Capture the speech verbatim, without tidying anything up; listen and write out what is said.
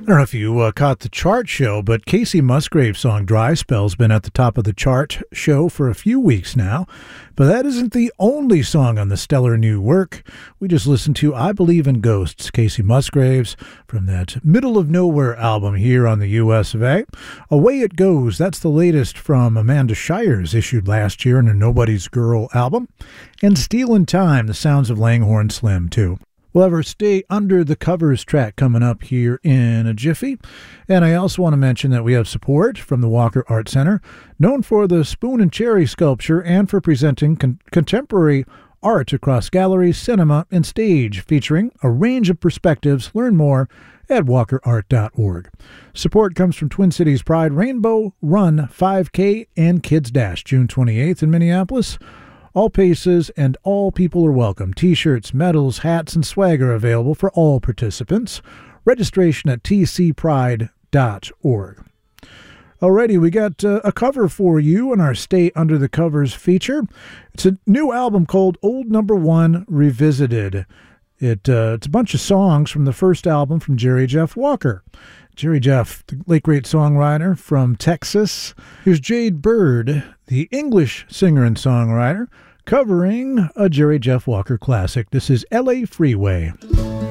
I don't know if you uh, caught the chart show, but Casey Musgrave's song Dry Spell's been at the top of the chart show for a few weeks now. But that isn't the only song on the stellar new work. We just listened to I Believe in Ghosts, Casey Musgraves, from that Middle of Nowhere album here on the U S of A. Away It Goes, that's the latest from Amanda Shires, issued last year in a Nobody's Girl album. And Stealin' Time, the sounds of Langhorne Slim, too. We'll have our Stay Under the Covers track coming up here in a jiffy. And I also want to mention that we have support from the Walker Art Center, known for the Spoon and Cherry sculpture and for presenting con- contemporary art across galleries, cinema, and stage, featuring a range of perspectives. Learn more at walker art dot org. Support comes from Twin Cities Pride Rainbow Run five K and Kids Dash, June twenty-eighth in Minneapolis. All paces and all people are welcome. T-shirts, medals, hats, and swag are available for all participants. Registration at t c pride dot org. Alrighty, we got uh, a cover for you in our Stay Under the Covers feature. It's a new album called Old Number One Revisited. It uh, It's a bunch of songs from the first album from Jerry Jeff Walker. Jerry Jeff, the late great songwriter from Texas. Here's Jade Bird, the English singer and songwriter, covering a Jerry Jeff Walker classic. This is L A Freeway.